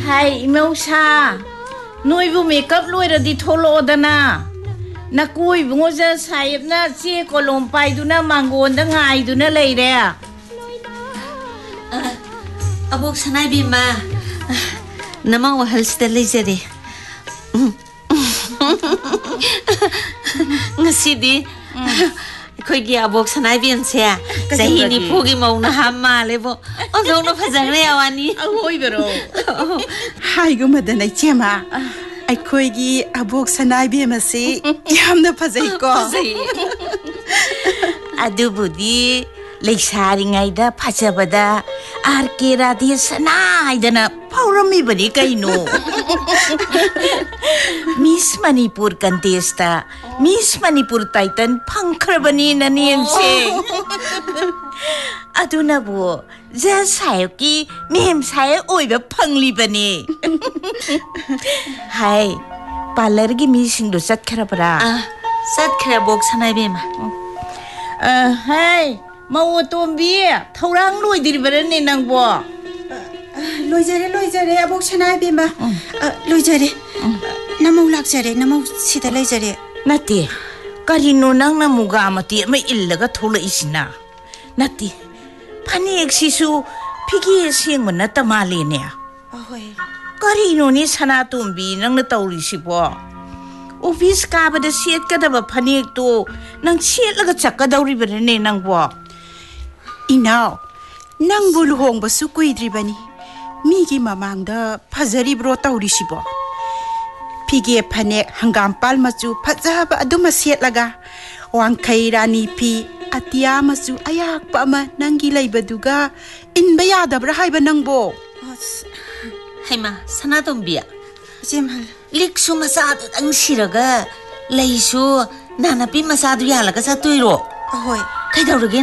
Hai imausa noibu makeup loiradi tholodana nakui bungoja saibna che kolom paiduna mangonda ngaiduna leire abok sanai bima nama wahalsda leijare ngasidi khoi abok sanai bin se sahi ni phogi mauna hamma lebo odona phajangre awani ahoi bero hai gumadana chema ai khoi gi abok sanai bi masi yamna phajai ko adubudi leisari ngaida phajabada arke radhi sanaidana paurami bani kaino Miss Manipur contest Miss Manipur Titan phangkhrabani nanemse aduna bo ja sayoki mem saye oiba phangli bani hai parlor gi meeting do satkhra satkhra bok sanai bima hai mau tombi thorang loi diribane nangbo loijare abok sanai bima loijare namau lakjare namau sida leijare nati karino nang namuga amati ma illaga thola isina nati phani eksisu phigi sengmana tamale ne ahoi karino ni sanatumbi nang na tawri sibo office ka bada set ka da phani to nang set laga chakka dawri bane nang bo inaw nang bul hong basu kuidribani migi mamangda phajari bro tawri sibo pige phane hangam pal machu phajaba aduma set laga wangkai rani pi atia machu ayak pa ma nangi leibaduga inba yadabra haiba nangbo haima sanatombiya jemal liksu masadu ang siraga leisu nanapi masadu yalaga satuiro ahoi kaidawrage